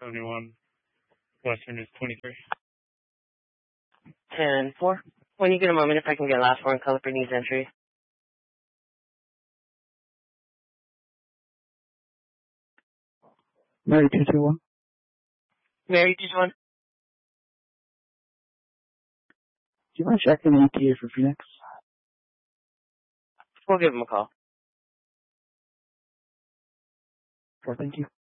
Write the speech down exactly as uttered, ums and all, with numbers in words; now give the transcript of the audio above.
seventy-one. Western is twenty-three. ten four. When you get a moment, if I can get last four in color for needs entry. Mary two two one. Mary two two one. Do you mind checking the E T A for Phoenix? We'll give him a call. Sure, thank you.